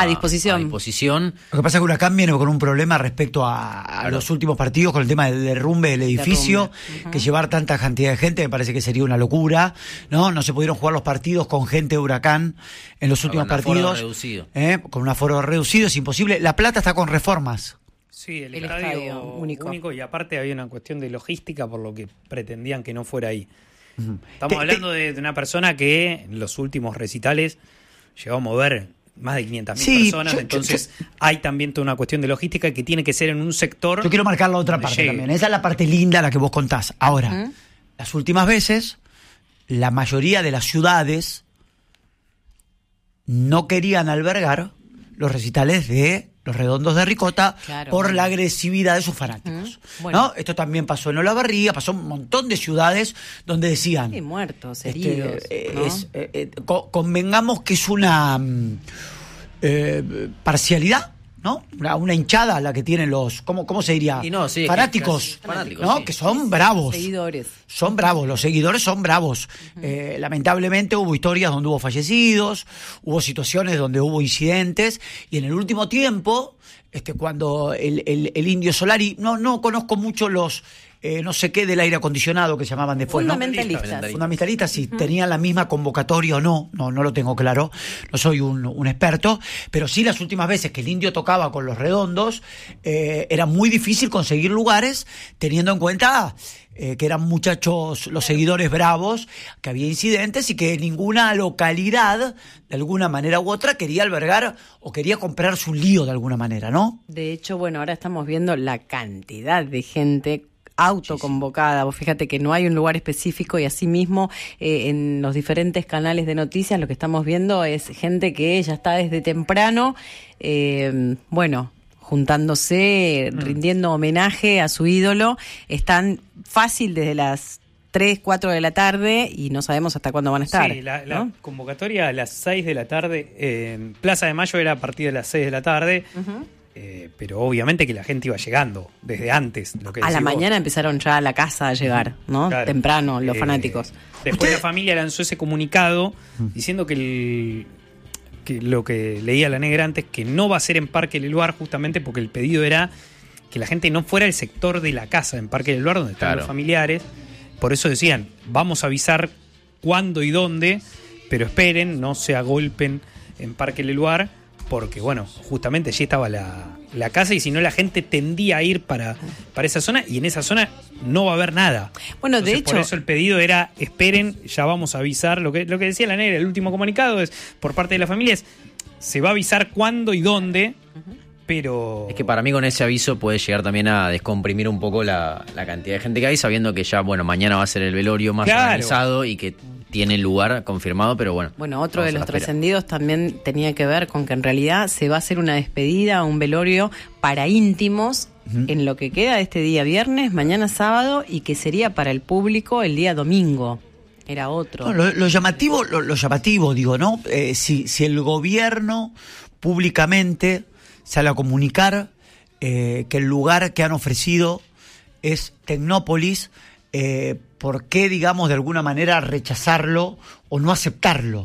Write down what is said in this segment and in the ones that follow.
a disposición. Lo que pasa es que Huracán viene con un problema respecto a los últimos partidos, con el tema del derrumbe del edificio, que llevar tanta cantidad de gente me parece que sería una locura, ¿no? No se pudieron jugar los partidos con gente de Huracán en los últimos partidos. Con un aforo reducido es imposible. La Plata está con reformas. Sí, el estadio único, y aparte había una cuestión de logística por lo que pretendían que no fuera ahí. Estamos hablando de una persona que en los últimos recitales llegó a mover más de 500.000 personas, entonces hay también toda una cuestión de logística que tiene que ser en un sector. Yo quiero marcar la otra parte también, esa es la parte linda, la que vos contás. Ahora, las últimas veces, la mayoría de las ciudades no querían albergar los recitales de Los Redondos de Ricota por la agresividad de sus fanáticos. ¿No? Esto también pasó en Olavarría, pasó en un montón de ciudades donde decían... Sí, muertos, heridos. Convengamos que es una parcialidad, ¿no? Una hinchada la que tienen los... ¿Cómo se diría? Fanáticos, ¿no? Que son bravos. Seguidores. Son bravos, los seguidores son bravos. Lamentablemente hubo historias donde hubo fallecidos, hubo situaciones donde hubo incidentes, y en el último tiempo, cuando el Indio Solari, no conozco mucho los... no sé qué del aire acondicionado que se llamaban después, fundamentalistas, si tenían la misma convocatoria o no lo tengo claro, no soy un experto, pero sí las últimas veces que el Indio tocaba con Los Redondos, era muy difícil conseguir lugares, teniendo en cuenta que eran muchachos, los seguidores bravos, que había incidentes y que ninguna localidad, de alguna manera u otra, quería albergar o quería comprarse un lío de alguna manera, ¿no? De hecho, ahora estamos viendo la cantidad de gente autoconvocada. Vos fíjate que no hay un lugar específico, y asimismo en los diferentes canales de noticias lo que estamos viendo es gente que ya está desde temprano, juntándose, rindiendo homenaje a su ídolo. Están fácil desde las 3, 4 de la tarde y no sabemos hasta cuándo van a estar. Sí, la convocatoria a las 6 de la tarde en Plaza de Mayo era a partir de las 6 de la tarde. Pero obviamente que la gente iba llegando desde antes. A la mañana empezaron ya a la casa a llegar, ¿no? Claro. Temprano, los fanáticos. Después la familia lanzó ese comunicado diciendo que lo que leía la negra antes, que no va a ser en Parque del Luar, justamente porque el pedido era que la gente no fuera al sector de la casa en Parque del Luar, donde están los familiares. Por eso decían, vamos a avisar cuándo y dónde, pero esperen, no se agolpen en Parque del Luar, porque justamente allí estaba la casa, y si no la gente tendía a ir para esa zona, y en esa zona no va a haber nada. Entonces, de hecho, por eso el pedido era, esperen, ya vamos a avisar. Lo que decía la negra, el último comunicado es por parte de la familia, se va a avisar cuándo y dónde, pero... Es que para mí con ese aviso puede llegar también a descomprimir un poco la cantidad de gente que hay, sabiendo que ya, mañana va a ser el velorio más organizado y que tiene lugar confirmado, pero otro de los trascendidos también tenía que ver con que en realidad se va a hacer una despedida, un velorio para íntimos en lo que queda de este día viernes, mañana sábado, y que sería para el público el día domingo. Era otro. Lo llamativo, digo, ¿no? Si el gobierno públicamente sale a comunicar que el lugar que han ofrecido es Tecnópolis, ¿por qué, digamos, de alguna manera rechazarlo o no aceptarlo?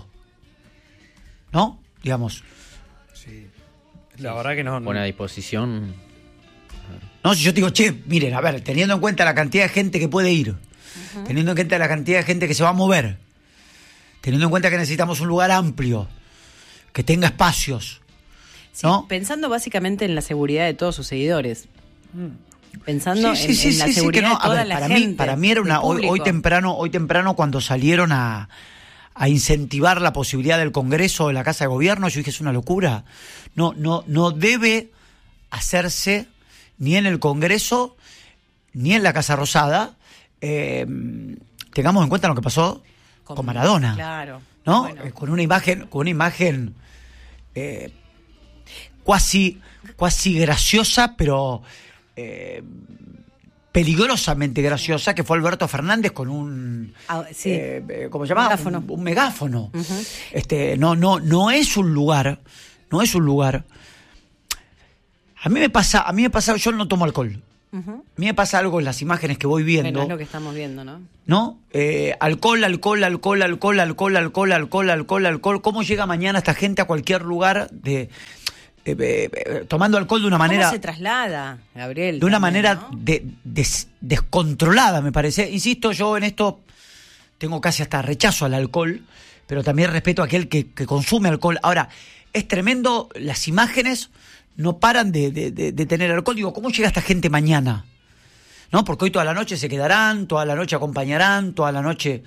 ¿No? Digamos. Sí. La verdad que no. Buena disposición. No, si yo te digo, miren, a ver, teniendo en cuenta la cantidad de gente que puede ir, teniendo en cuenta la cantidad de gente que se va a mover, teniendo en cuenta que necesitamos un lugar amplio, que tenga espacios, ¿no? Pensando básicamente en la seguridad de todos sus seguidores. Pensando en la seguridad de toda la gente. Para mí era hoy temprano cuando salieron a incentivar la posibilidad del Congreso de la Casa de Gobierno, yo dije, es una locura. No debe hacerse ni en el Congreso ni en la Casa Rosada. Tengamos en cuenta lo que pasó con Maradona. Claro. ¿No? Con una imagen cuasi graciosa, pero peligrosamente graciosa, que fue Alberto Fernández con un ¿cómo se llama? Un megáfono. No es un lugar. A mí me pasa, yo no tomo alcohol. A mí me pasa algo en las imágenes que voy viendo. Bueno, es lo que estamos viendo, ¿no? ¿No? Alcohol. ¿Cómo llega mañana esta gente a cualquier lugar tomando alcohol de una manera... ¿Cómo se traslada, Gabriel? De una también, manera ¿no? descontrolada, me parece. Insisto, yo en esto tengo casi hasta rechazo al alcohol, pero también respeto a aquel que consume alcohol. Ahora, es tremendo, las imágenes no paran de tener alcohol. Digo, ¿cómo llega esta gente mañana? ¿No? Porque hoy toda la noche se quedarán, toda la noche acompañarán, toda la noche...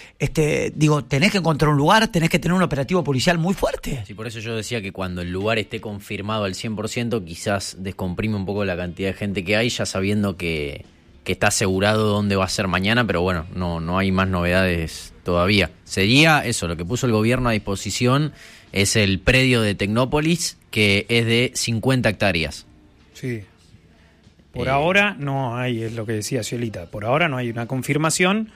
tenés que encontrar un lugar, tenés que tener un operativo policial muy fuerte. Sí, por eso yo decía que cuando el lugar esté confirmado al 100%, quizás descomprime un poco la cantidad de gente que hay, ya sabiendo que está asegurado dónde va a ser mañana, pero bueno, no hay más novedades todavía. Sería eso, lo que puso el gobierno a disposición es el predio de Tecnópolis, que es de 50 hectáreas. Sí. Por ahora no hay, es lo que decía Ciolita, por ahora no hay una confirmación.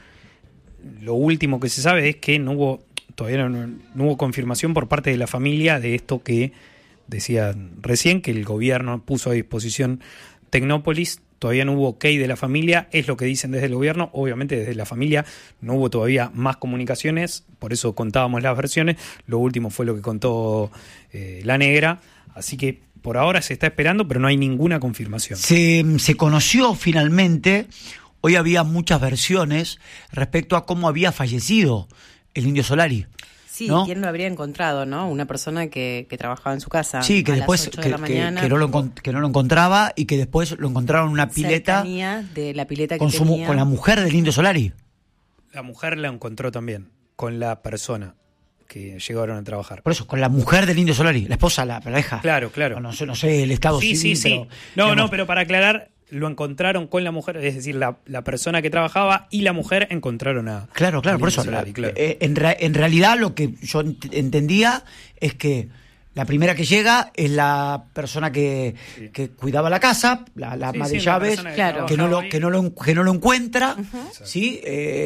Lo último que se sabe es que todavía no hubo confirmación por parte de la familia de esto que decía recién, que el gobierno puso a disposición Tecnópolis. Todavía no hubo ok de la familia, es lo que dicen desde el gobierno. Obviamente desde la familia no hubo todavía más comunicaciones, por eso contábamos las versiones. Lo último fue lo que contó la negra, así que por ahora se está esperando, pero no hay ninguna confirmación. Se conoció finalmente, hoy había muchas versiones respecto a cómo había fallecido el Indio Solari. Sí, ¿no? ¿Quién lo habría encontrado, no? Una persona que trabajaba en su casa. Sí, que a después las 8 de la mañana, que no lo encontraba y que después lo encontraron en una pileta de la pileta que con, tenía. con la mujer del Indio Solari. La mujer la encontró también, con la persona que llegaron a trabajar. Por eso, con la mujer del Indio Solari, la esposa, la pareja. Claro, claro. No sé el estado civil, Sí. pero, No, digamos, pero para aclarar, lo encontraron con la mujer, es decir, la persona que trabajaba y la mujer encontraron a... Claro, por eso. Solari, claro. En realidad lo que yo entendía es que la primera que llega es la persona que cuidaba la casa, la ama de llaves, claro. que no lo encuentra, ¿sí?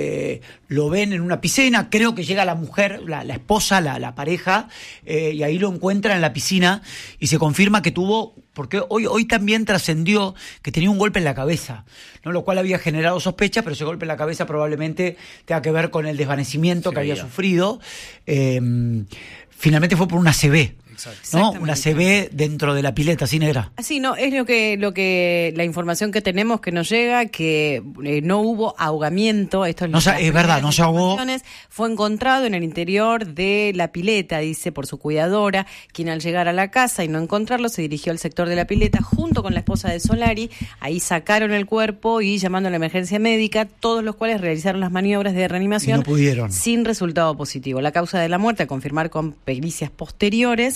Lo ven en una piscina, creo que llega la mujer, la esposa, la pareja, y ahí lo encuentra en la piscina y se confirma que tuvo, porque hoy también trascendió que tenía un golpe en la cabeza, ¿no? Lo cual había generado sospecha, pero ese golpe en la cabeza probablemente tenga que ver con el desvanecimiento que había sufrido. Finalmente fue por una ACV. ¿No? Una CB dentro de la pileta, ¿sí, negra? Así, no, es lo que la información que tenemos que nos llega, que no hubo ahogamiento, esto es verdad, no se ahogó. Fue encontrado en el interior de la pileta, dice, por su cuidadora, quien al llegar a la casa y no encontrarlo, se dirigió al sector de la pileta junto con la esposa de Solari. Ahí sacaron el cuerpo y llamando a la emergencia médica, todos los cuales realizaron las maniobras de reanimación. Y no pudieron. Sin resultado positivo. La causa de la muerte, a confirmar con pericias posteriores,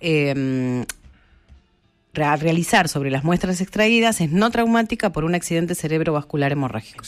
realizar sobre las muestras extraídas, es no traumática por un accidente cerebrovascular hemorrágico.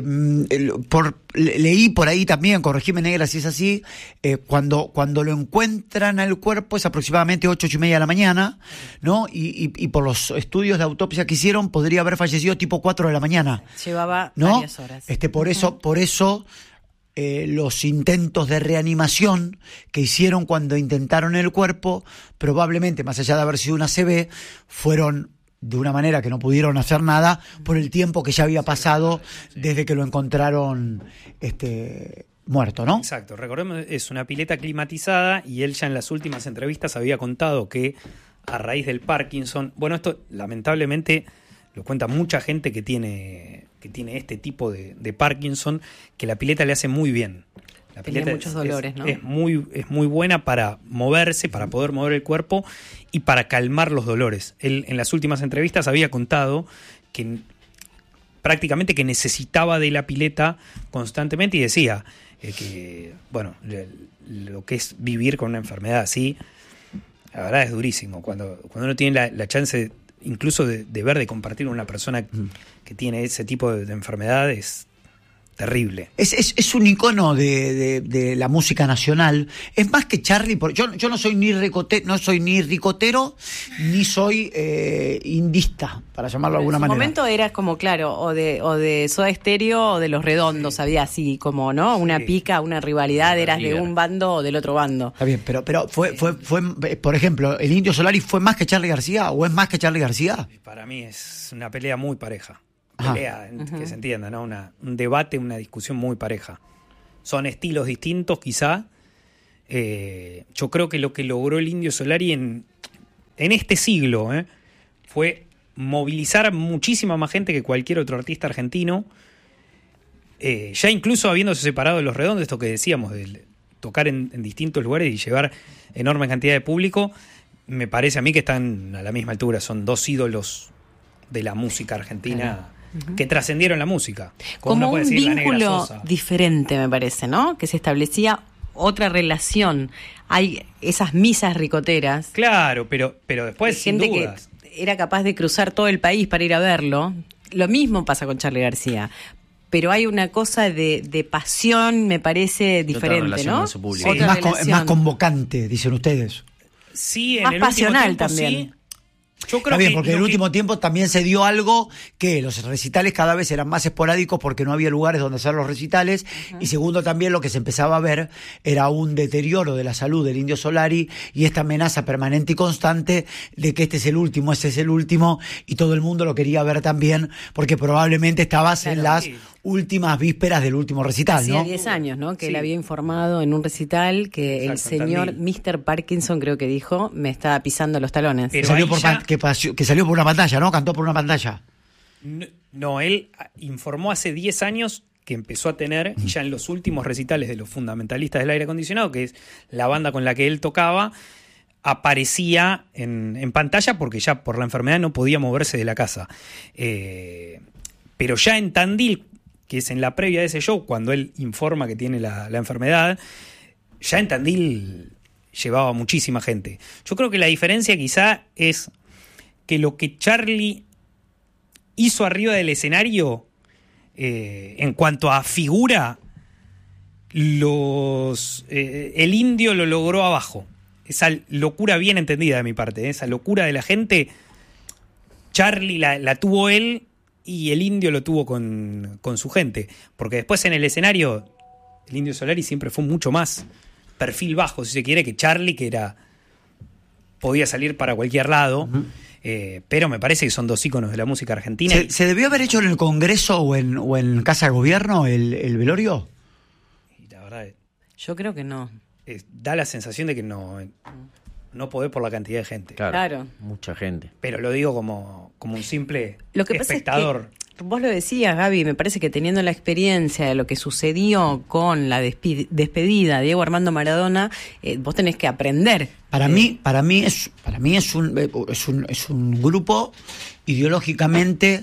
Leí por ahí también, corregime, negra si es así, cuando lo encuentran al cuerpo es aproximadamente 8:30 de la mañana, ¿no? Y por los estudios de autopsia que hicieron podría haber fallecido tipo 4 de la mañana. Llevaba, ¿no?, varias horas. Por eso los intentos de reanimación que hicieron cuando intentaron el cuerpo, probablemente, más allá de haber sido una CB, fueron de una manera que no pudieron hacer nada por el tiempo que ya había pasado desde que lo encontraron muerto, ¿no? Exacto, recordemos, es una pileta climatizada y él ya en las últimas entrevistas había contado que a raíz del Parkinson, bueno, esto lamentablemente lo cuenta mucha gente que tiene este tipo de Parkinson, que la pileta le hace muy bien. La Tenía pileta muchos dolores, ¿no? Es muy buena para moverse, para poder mover el cuerpo y para calmar los dolores. Él en las últimas entrevistas había contado que prácticamente que necesitaba de la pileta constantemente y decía que, bueno, lo que es vivir con una enfermedad así, la verdad es durísimo. Cuando uno tiene la chance incluso de ver, de compartir con una persona que tiene ese tipo de enfermedad, es terrible. Es un icono de la música nacional. Es más que Charly, yo no soy ni ricotero, ni soy indista, para llamarlo de alguna manera. En su momento era como, claro, o de Soda Stereo o de Los Redondos, sí. Había así como, ¿no? Una pica, una rivalidad, eras de un bando o del otro bando. Está bien, pero fue, por ejemplo, ¿el Indio Solari fue más que Charly García o es más que Charly García? Para mí es una pelea muy pareja. Pelea, que se entienda, ¿no? Un debate, una discusión muy pareja. Son estilos distintos, quizá. Yo creo que lo que logró el Indio Solari en en este siglo, fue movilizar muchísima más gente que cualquier otro artista argentino, ya incluso habiéndose separado de Los Redondos, esto que decíamos, de tocar en distintos lugares y llevar enorme cantidad de público, me parece a mí que están a la misma altura, son dos ídolos de la música argentina que trascendieron la música. Como un vínculo diferente, me parece, ¿no? Que se establecía otra relación. Hay esas misas ricoteras. Claro, pero después, gente sin dudas, que era capaz de cruzar todo el país para ir a verlo. Lo mismo pasa con Charly García. Pero hay una cosa de pasión, me parece diferente, ¿no? Sí, es más convocante, dicen ustedes. Sí, en más el pasional último tiempo, también. Sí. Yo creo Está bien, que porque en el último tiempo también se dio algo que los recitales cada vez eran más esporádicos porque no había lugares donde hacer los recitales. Y segundo, también lo que se empezaba a ver era un deterioro de la salud del Indio Solari y esta amenaza permanente y constante de que este es el último, y todo el mundo lo quería ver también porque probablemente estabas en las últimas vísperas del último recital, Hacía ¿no? 10 años, ¿no? Que él había informado en un recital que el señor Mr. Parkinson, creo que dijo, me estaba pisando los talones. Que salió por una pantalla, ¿no? Cantó por una pantalla. No, él informó hace 10 años que empezó a tener, y ya en los últimos recitales de los fundamentalistas del aire acondicionado, que es la banda con la que él tocaba, aparecía en pantalla porque ya por la enfermedad no podía moverse de la casa. Pero ya en Tandil, que es en la previa de ese show, cuando él informa que tiene la enfermedad, ya en Tandil llevaba muchísima gente. Yo creo que la diferencia quizá es que lo que Charly hizo arriba del escenario, en cuanto a figura, el Indio lo logró abajo. Esa locura bien entendida de mi parte, esa locura de la gente, Charly la tuvo él, y el Indio lo tuvo con su gente. Porque después en el escenario, el Indio Solari siempre fue mucho más perfil bajo, si se quiere, que Charly, que podía salir para cualquier lado. Pero me parece que son dos íconos de la música argentina. ¿Se debió haber hecho en el Congreso o en Casa de Gobierno el velorio? Y la verdad, yo creo que no. Da la sensación de que no podés por la cantidad de gente. Claro. Mucha gente. Pero lo digo como un simple lo que espectador. Pasa es que, vos lo decías, Gaby, me parece que teniendo la experiencia de lo que sucedió con la despedida de Diego Armando Maradona, vos tenés que aprender. Para mí es un grupo ideológicamente,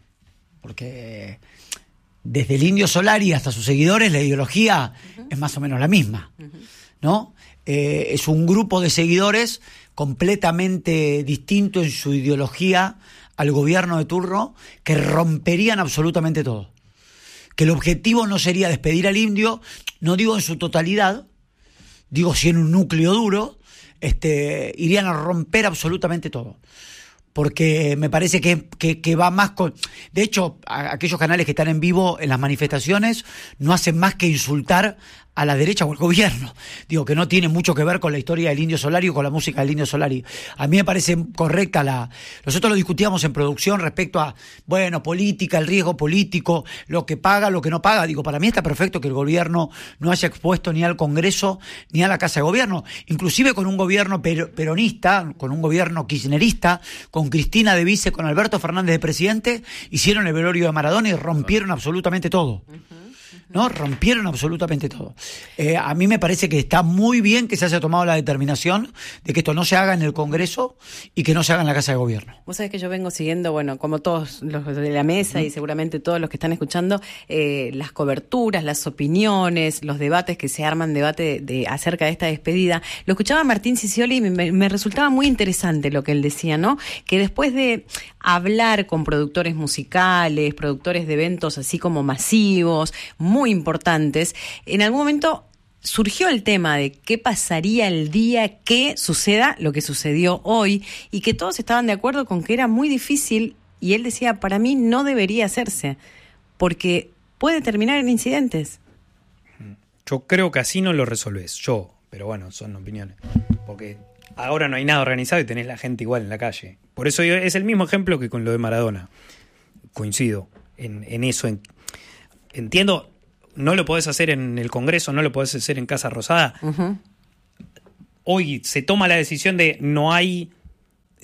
porque desde el Indio Solari hasta sus seguidores la ideología es más o menos la misma, ¿no? Es un grupo de seguidores completamente distinto en su ideología al gobierno de turno, que romperían absolutamente todo. Que el objetivo no sería despedir al Indio, no digo en su totalidad, digo si en un núcleo duro, irían a romper absolutamente todo. Porque me parece que va más con... De hecho, aquellos canales que están en vivo en las manifestaciones no hacen más que insultar a la derecha o al gobierno. Digo, que no tiene mucho que ver con la historia del Indio Solari o con la música del Indio Solari. A mí me parece correcta Nosotros lo discutíamos en producción respecto a, política, el riesgo político, lo que paga, lo que no paga. Digo, para mí está perfecto que el gobierno no haya expuesto ni al Congreso ni a la Casa de Gobierno. Inclusive con un gobierno peronista, con un gobierno kirchnerista, con Cristina de vice, con Alberto Fernández de presidente, hicieron el velorio de Maradona y rompieron absolutamente todo. ¿No? Rompieron absolutamente todo. A mí me parece que está muy bien que se haya tomado la determinación de que esto no se haga en el Congreso y que no se haga en la Casa de Gobierno. Vos sabés que yo vengo siguiendo, como todos los de la mesa y seguramente todos los que están escuchando, las coberturas, las opiniones, los debates que se arman acerca de esta despedida. Lo escuchaba Martín Sicioli y me resultaba muy interesante lo que él decía, ¿no? Que después de hablar con productores musicales, productores de eventos así como masivos, muy importantes, en algún momento surgió el tema de qué pasaría el día que suceda lo que sucedió hoy, y que todos estaban de acuerdo con que era muy difícil, y él decía, para mí no debería hacerse, porque puede terminar en incidentes. Yo creo que así no lo resolvés, pero bueno, son opiniones, porque ahora no hay nada organizado y tenés la gente igual en la calle. Por eso es el mismo ejemplo que con lo de Maradona. Coincido en eso. Entiendo, no lo podés hacer en el Congreso, no lo podés hacer en Casa Rosada. Hoy se toma la decisión de no hay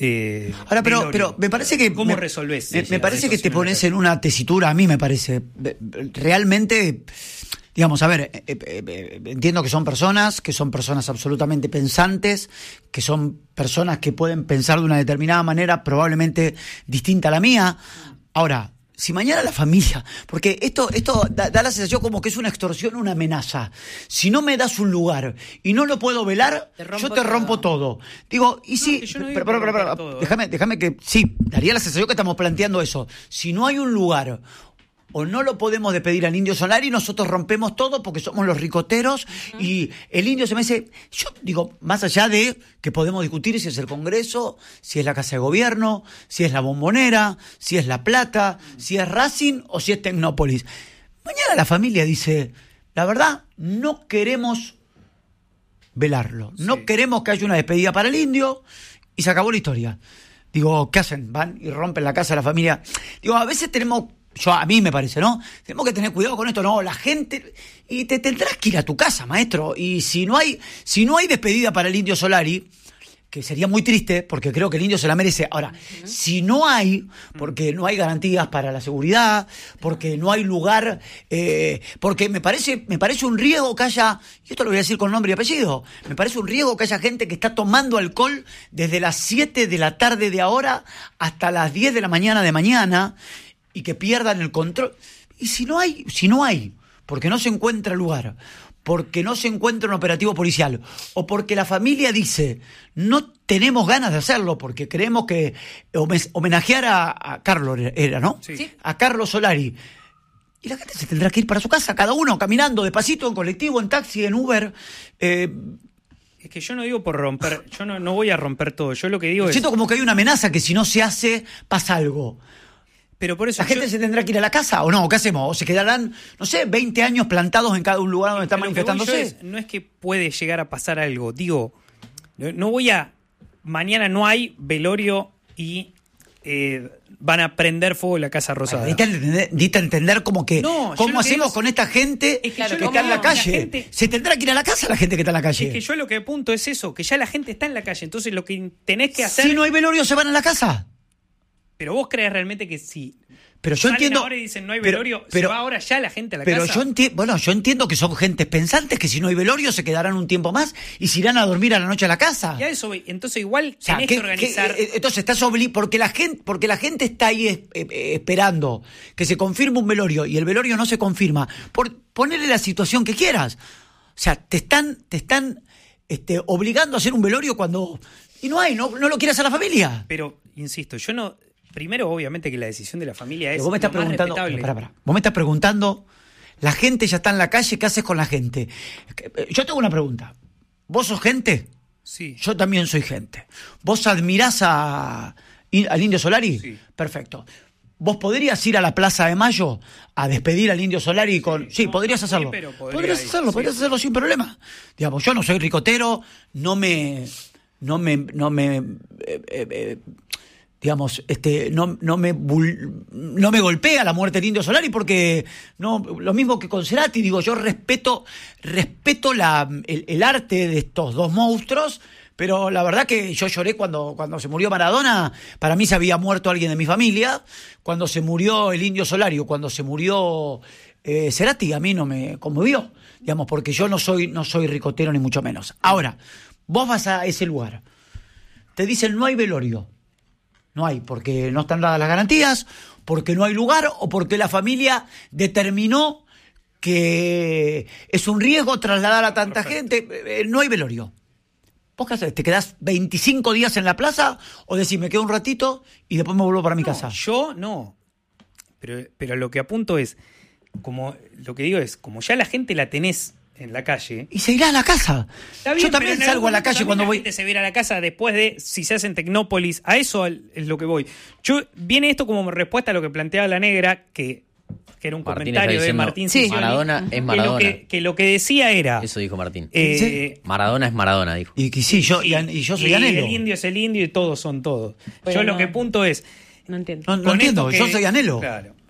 Ahora, pero me parece que... ¿Cómo resolvés? Me parece que te pones en una tesitura, a mí me parece. Realmente, digamos, a ver, entiendo que son personas absolutamente pensantes, que son personas que pueden pensar de una determinada manera, probablemente distinta a la mía. Ahora, si mañana la familia, porque esto da la sensación como que es una extorsión, una amenaza. Si no me das un lugar y no lo puedo velar, yo te rompo todo. Digo, y si... Pero, déjame que... Sí, daría la sensación que estamos planteando eso. Si no hay un lugar o no lo podemos despedir al Indio Solari, nosotros rompemos todo porque somos los ricoteros. Y el Indio se me dice, yo digo, más allá de que podemos discutir si es el Congreso, si es la Casa de Gobierno, si es la Bombonera, si es La Plata, si es Racing o si es Tecnópolis. Mañana la familia dice, la verdad, no queremos velarlo, no queremos que haya una despedida para el Indio y se acabó la historia. Digo, ¿qué hacen? Van y rompen la casa de la familia. Digo, a veces tenemos... a mí me parece, ¿no? Tenemos que tener cuidado con esto, ¿no? La gente... Y te tendrás que ir a tu casa, maestro. Y si no hay despedida para el Indio Solari, que sería muy triste, porque creo que el Indio se la merece. Ahora, si no hay, porque no hay garantías para la seguridad, porque no hay lugar, porque me parece un riesgo que haya, y esto lo voy a decir con nombre y apellido, me parece un riesgo que haya gente que está tomando alcohol desde las 7 de la tarde de ahora hasta las 10 de la mañana de mañana, y que pierdan el control. Y si no hay, porque no se encuentra lugar, porque no se encuentra un operativo policial, o porque la familia dice, no tenemos ganas de hacerlo, porque creemos que homenajear a Carlos era, ¿no? Sí. A Carlos Solari. Y la gente se tendrá que ir para su casa, cada uno caminando, despacito, en colectivo, en taxi, en Uber. Es que yo no digo por romper, yo no voy a romper todo. Yo lo que digo siento como que hay una amenaza que si no se hace, pasa algo. Pero por eso ¿La gente se tendrá que ir a la casa o no? ¿Qué hacemos? ¿O se quedarán, no sé, 20 años plantados en cada un lugar donde están manifestándose? No es que puede llegar a pasar algo. Digo, no voy a... Mañana no hay velorio y van a prender fuego en la Casa Rosada. Diste a entender como que... No, ¿cómo hacemos con esta gente que está en la calle? Se tendrá que ir a la casa la gente que está en la calle. Es que yo lo que apunto es eso, que ya la gente está en la calle. Entonces lo que tenés que hacer... Si no hay velorio, ¿se van a la casa? Pero vos crees realmente que si pero yo entiendo ahora y dicen no hay velorio, se va ahora ya la gente a la casa. Pero yo entiendo que son gentes pensantes que si no hay velorio se quedarán un tiempo más y se irán a dormir a la noche a la casa. Ya eso, entonces igual tenés que organizar. Entonces estás porque la gente está ahí esperando que se confirme un velorio y el velorio no se confirma. Por ponerle la situación que quieras. O sea, te están obligando a hacer un velorio cuando y no lo quiere hacer la familia. Pero insisto, yo no. Primero, obviamente, que la decisión de la familia es vos me estás preguntando, Vos me estás preguntando, la gente ya está en la calle, ¿qué haces con la gente? Yo tengo una pregunta. ¿Vos sos gente? Sí. Yo también soy gente. ¿Vos admirás al Indio Solari? Sí. Perfecto. ¿Vos podrías ir a la Plaza de Mayo a despedir al Indio Solari con...? Sí, podrías hacerlo. Podrías hacerlo sin problema. Digamos, yo no soy ricotero, no me golpea la muerte del Indio Solari porque lo mismo que con Cerati, digo, yo respeto el arte de estos dos monstruos, pero la verdad que yo lloré cuando se murió Maradona. Para mí se había muerto alguien de mi familia. Cuando se murió el Indio Solari, cuando se murió Cerati, a mí no me conmovió, digamos, porque yo no soy ricotero ni mucho menos. Ahora, vos vas a ese lugar, te dicen no hay velorio. No hay, porque no están dadas las garantías, porque no hay lugar o porque la familia determinó que es un riesgo trasladar a tanta gente. No hay velorio. ¿Vos qué haces? ¿Te quedás 25 días en la plaza o decís me quedo un ratito y después me vuelvo para mi casa? Yo no. Pero lo que apunto es, como lo que digo es, como ya la gente la tenés en la calle. Y se irá a la casa. Bien, yo también salgo a la calle cuando voy. La gente se va a ir a la casa después de si se hace en Tecnópolis. A eso es lo que voy. Viene esto como respuesta a lo que planteaba la negra, que era un Martín comentario de Martín Sicioli. Maradona es Maradona. Que lo que decía era. Eso dijo Martín. ¿Sí? Maradona es Maradona, dijo. Y sí, yo soy Anhelo. El indio es el indio y todos son todos. Bueno, yo lo que punto es. No entiendo. No entiendo, yo soy Anhelo. Claro.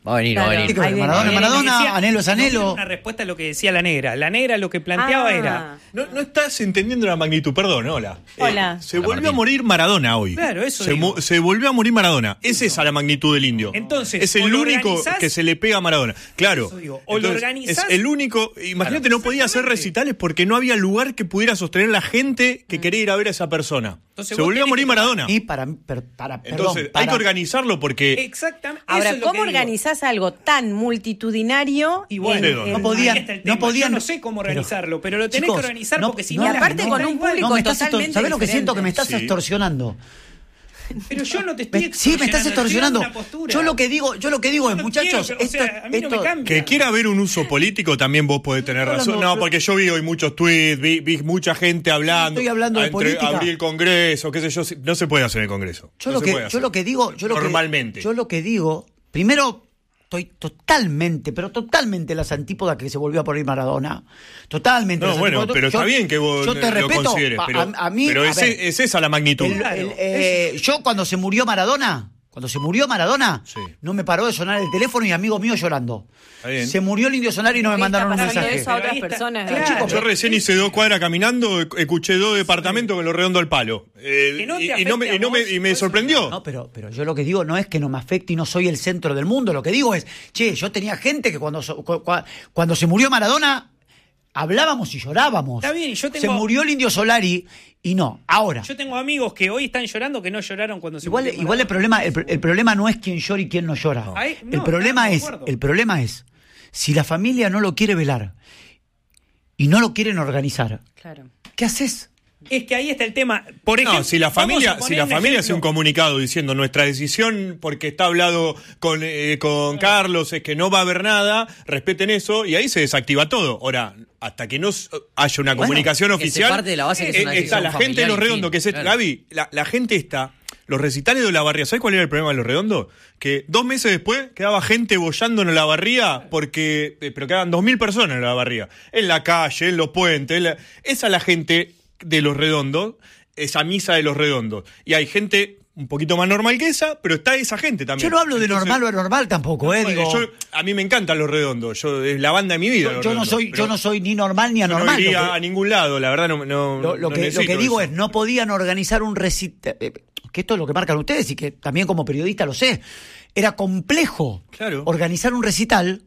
Va a venir, Claro. va a venir. Maradona es Decía- Maradona, anhelo es no, anhelo. una respuesta a lo que decía la negra. La negra lo que planteaba era... No estás entendiendo la magnitud, perdón, hola. Hola. Se Hola, volvió a Martín. morir Maradona hoy. Claro, eso se, digo. se volvió a morir Maradona. Es esa la magnitud del indio. Entonces, es el o lo único organizás- que se le pega a Maradona. Claro. Eso digo, o lo Entonces, organizás- es el único. Imagínate, no podía hacer Exactamente. recitales porque no había lugar que pudiera sostener la gente que quería ir a ver a esa persona. Entonces se vos volvió a tenés morir que- Maradona. Y perdón, Entonces, hay que organizarlo porque. Exactamente. Ahora, eso es lo ¿cómo que digo. organizás algo tan multidinario? Y bueno, No sé dónde. No podían- ahí está el no tema. podían- Yo no sé cómo pero- organizarlo, pero lo tenés chicos, que organizar no- porque si no, no, Y aparte con un público No, me estás totalmente ¿sabés lo que siento? diferente. Que me estás Sí. extorsionando. Pero yo no te estoy Sí, me estás extorsionando. estoy dando una postura. Yo lo que digo es, no muchachos, quiero, o sea, a mí no me cambia. Que quiera ver un uso político también vos podés tener No, razón. no, No, no. porque yo vi hoy muchos tweets, vi mucha gente hablando. Estoy hablando de política. Abrir el Congreso, qué sé yo. No se puede hacer en el Congreso. Yo No lo se puede que, hacer. yo lo que digo, Normalmente. yo lo que digo, primero estoy totalmente, pero totalmente las antípodas que se volvió a poner Maradona. Totalmente. No, las bueno, antípodas. pero está bien que vos yo te lo respeto. consideres, pero, a mí, pero a es, ver, es esa la magnitud. yo cuando se murió Maradona, Sí. no me paró de sonar el teléfono y amigo mío llorando. Está bien. Se murió el Indio Solari y no me Ahí mandaron un está pasando mensaje. eso a otras Pero ahí está- personas. Claro, chicos, Yo recién hice 2 cuadras caminando, escuché 2 departamentos con lo redondo al palo. Que no te y afecte no me, a y no me- vos, y me por eso sorprendió. No, pero yo lo que digo no es que no me afecte y no soy el centro del mundo. Lo que digo es, che, yo tenía gente que cuando se murió Maradona, hablábamos y llorábamos. Está bien, y yo tengo- Se murió el Indio Solari y no. Ahora, Yo tengo amigos que hoy están llorando que no lloraron cuando se igual murió el Maradona. problema no es quién llora y quién no llora. Ahí- no, el problema estamos de es, acuerdo. el problema es, si la familia no lo quiere velar y no lo quieren organizar, Claro. ¿qué haces? Es que ahí está el tema. Por ejemplo, No, si la vamos a familia, poner si la un familia hace ejemplo. un comunicado diciendo nuestra decisión, porque está hablado con Carlos, es que no va a haber nada, respeten eso, y ahí se desactiva todo. Ahora, hasta que no haya una Bueno, comunicación que se oficial, parte de la base que es una está decisión la gente de familiar Los y Redondos, fin, que es claro. Gaby, la gente está. Los recitales de Olavarría, ¿sabes cuál era el problema de Los Redondos? Que 2 meses después quedaba gente bollando en Olavarría porque pero quedaban 2.000 personas en Olavarría. En la calle, en los puentes. Esa es la gente de Los Redondos, esa misa de Los Redondos. Y hay gente un poquito más normal que esa, pero está esa gente también. Yo no hablo de Entonces, normal o anormal tampoco, bueno, digo. a mí me encantan Los Redondos. Es la banda de mi vida. Los Yo no Redondos, soy, pero yo no soy ni normal ni yo no anormal. iría Lo que- a ningún lado, la verdad no Lo que necesito digo eso. es, no podían organizar un recital, que esto es lo que marcan ustedes y que también como periodista lo sé, era complejo Claro. organizar un recital.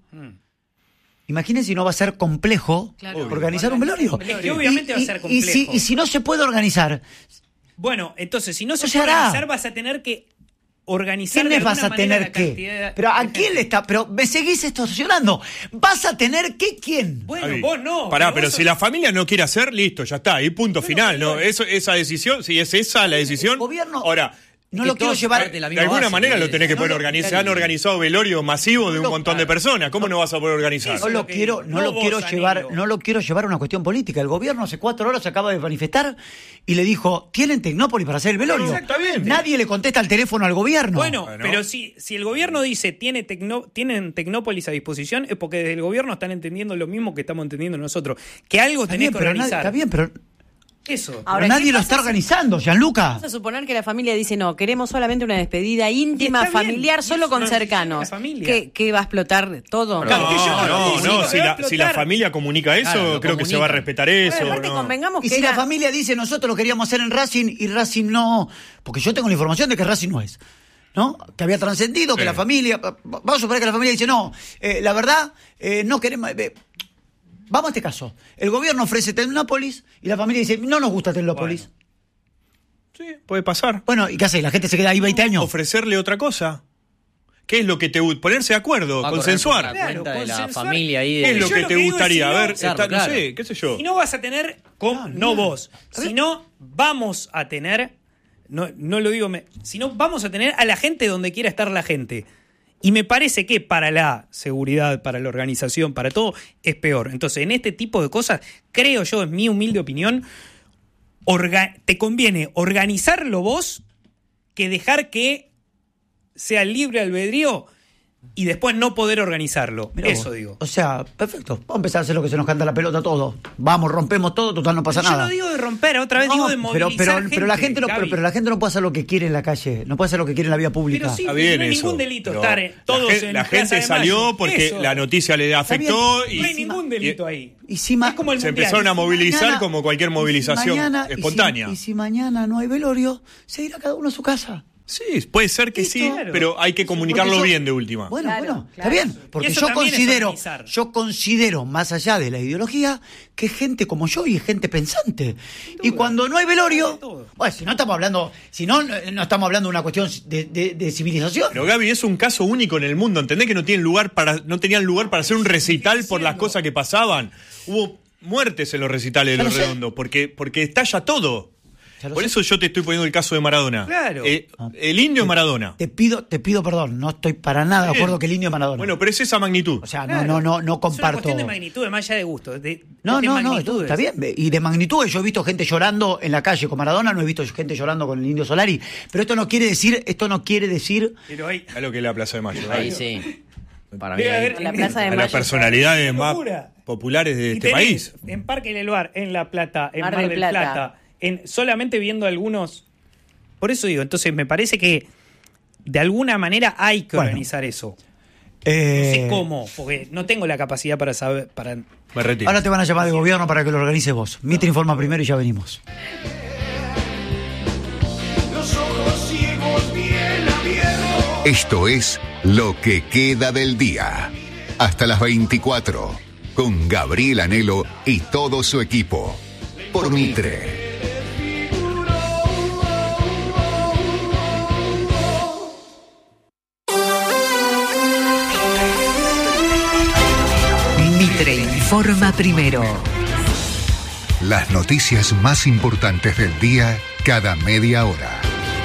Imagínense si no va a ser complejo Claro. organizar un velorio. Es que obviamente va a ser complejo. Y si no se puede organizar, Bueno, entonces, si no se se puede hará. organizar, vas a tener que organizar de ¿quiénes alguna vas a manera tener la que? cantidad Pero ¿a de quién gente. le está? Pero me seguís extorsionando. ¿Vas a tener que quién? Bueno, Javi, vos no. Pará, vos pero sos- si la familia no quiere hacer, listo, ya está, ahí punto final. pero ¿No? Esa decisión, si es esa la decisión. El gobierno Ahora, no que lo quiero todos llevar. parte de la de misma alguna base, manera lo tenés que no poder lo- organizar. Se han organizado velorios masivos de un lo- montón de personas. ¿Cómo no vas a poder organizar? Eso No es lo lo que quiero, digo. no No lo vos, quiero llevar, Danilo. no lo quiero llevar a una cuestión política. El gobierno hace 4 horas se acaba de manifestar y le dijo, tienen Tecnópolis para hacer el velorio. Exactamente. Nadie le contesta el teléfono al gobierno. Bueno, Bueno. pero si el gobierno dice tienen Tecnópolis a disposición, es porque desde el gobierno están entendiendo lo mismo que estamos entendiendo nosotros. Que algo está tenés bien, que pero organizar. está bien, pero Eso. Ahora, nadie ¿qué lo pasa está si- organizando, Gianluca. Vamos a suponer que la familia dice, no, queremos solamente una despedida íntima, Y está bien, familiar, y solo es con una decisión de cercanos. la familia. ¿Qué va a explotar todo? Claro, que yo No, no, no, sí, no. sí, Si va a la explotar. familia comunica eso, Claro, lo creo que se va a comunica. respetar eso. Bueno, aparte ¿no? convengamos Y que si era- la familia dice, nosotros lo queríamos hacer en Racing y Racing no, porque yo tengo la información de que Racing no es, ¿no? Que había trascendido, que Sí. la familia, vamos a suponer que la familia dice, no, la verdad, no queremos, vamos a este caso, el gobierno ofrece Tecnópolis y la familia dice, no nos gusta Tecnópolis. Sí, puede pasar. Bueno, ¿y qué hace? La gente se queda ahí 20 años. Ofrecerle otra cosa. ¿Qué es lo que te ponerse de acuerdo, Va a correr consensuar? por la cuenta de la consensuar. familia ahí. ¿Qué es De... lo Yo que lo te que digo gustaría? es, si A no- ver, Claro, no claro. sé, qué sé yo. Si no vas a tener, no vos, sino vamos a tener, no lo digo, sino vamos a tener a la gente donde quiera estar la gente. Y me parece que para la seguridad, para la organización, para todo, es peor. Entonces, en este tipo de cosas, creo yo, en mi humilde opinión, te conviene organizarlo vos que dejar que sea libre albedrío y después no poder organizarlo. Mirá Eso vos. digo. O sea, perfecto. Vamos a empezar a hacer lo que se nos canta la pelota todo. Vamos, rompemos todo, total no pasa Yo nada. no digo de romper, otra vez digo de movilizar pero la gente no, Gaby. pero la gente no puede hacer lo que quiere en la calle, no puede hacer lo que quiere en la vía pública. Pero sí, Está no bien hay eso, ningún delito pero estar todos en la Plaza gente de salió Mayo. porque Eso. la noticia le afectó y No hay ningún delito ahí. Y si Es como el se mundial. empezaron a movilizar mañana- como cualquier movilización espontánea. Y si mañana no hay velorio, se irá cada uno a su casa. Sí, puede ser que sí, Claro. pero hay que comunicarlo Porque yo- bien de última. Bueno, Claro, está bien, porque Y eso yo también es organizar. considero, más allá de la ideología, que gente como yo y gente pensante. Y cuando no hay velorio, todo. bueno, si no estamos hablando, no estamos hablando de una cuestión de civilización. Pero Gaby, es un caso único en el mundo. ¿Entendés que no tenían lugar para hacer un recital por las cosas que pasaban? Hubo muertes en los recitales de Ya Los lo sé. Redondos, porque estalla todo. Ya lo Por sé. eso yo te estoy poniendo el caso de Maradona. Claro. El indio es Maradona. Te pido perdón, no estoy para nada de Bien. acuerdo que el indio es Maradona. Bueno, pero es esa magnitud. o sea, Claro. no Es una comparto. cuestión de magnitud, más allá de gusto. No, de magnitudes. está bien. Y de magnitudes, yo he visto gente llorando en la calle con Maradona, no he visto gente llorando con el Indio Solari. Pero esto no quiere decir. Pero hay, A lo que es la Plaza de Mayo. Ahí Gaby. sí. Para mí Debe ahí- haber- La Plaza de A Mayo. las personalidades Una más locura. populares de y este tenés país. en Parque del Bar, en La Plata, en Mar Mar del del Plata. Plata, solamente viendo algunos. Por eso digo, entonces me parece que de alguna manera hay que Bueno. organizar eso. No sé cómo, porque no tengo la capacidad para saber. Me retiro. Ahora te van a llamar de gobierno para que lo organices vos. Mitre informa primero y ya venimos. Esto es Lo que queda del día. Hasta las 24. Con Gabriel Anhelo y todo su equipo. Por Mitre. Mitre informa primero. Las noticias más importantes del día cada media hora.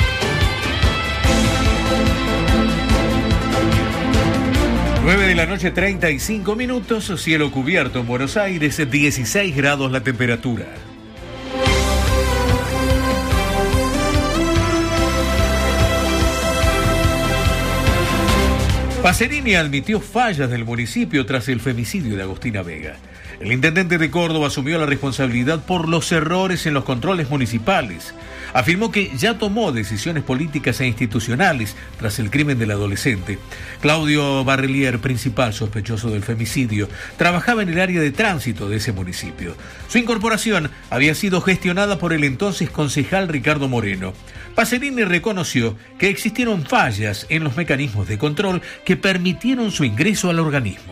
Nueve de la noche, 35 minutos, cielo cubierto en Buenos Aires, 16 grados la temperatura. Pacerini admitió fallas del municipio tras el femicidio de Agostina Vega. El intendente de Córdoba asumió la responsabilidad por los errores en los controles municipales. Afirmó que ya tomó decisiones políticas e institucionales tras el crimen del adolescente. Claudio Barrelier, principal sospechoso del femicidio, trabajaba en el área de tránsito de ese municipio. Su incorporación había sido gestionada por el entonces concejal Ricardo Moreno. Pacerini reconoció que existieron fallas en los mecanismos de control que permitieron su ingreso al organismo.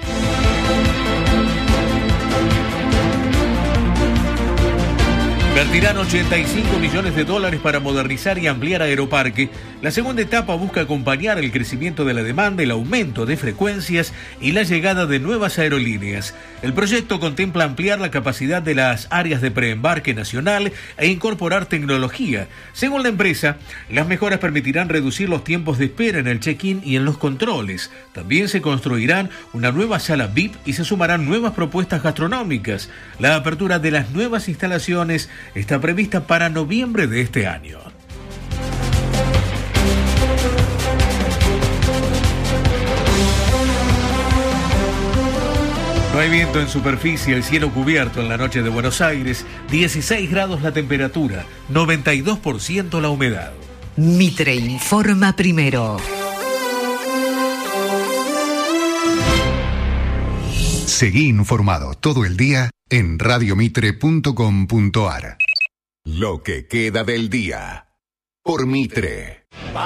Invertirán $85 millones para modernizar y ampliar Aeroparque. La segunda etapa busca acompañar el crecimiento de la demanda, el aumento de frecuencias y la llegada de nuevas aerolíneas. El proyecto contempla ampliar la capacidad de las áreas de preembarque nacional e incorporar tecnología. Según la empresa, las mejoras permitirán reducir los tiempos de espera en el check-in y en los controles. También se construirán una nueva sala VIP y se sumarán nuevas propuestas gastronómicas. La apertura de las nuevas instalaciones está prevista para noviembre de este año. No hay viento en superficie, el cielo cubierto en la noche de Buenos Aires, 16 grados la temperatura, 92% la humedad. Mitre informa primero. Seguí informado todo el día en radiomitre.com.ar. Lo que queda del día. Por Mitre.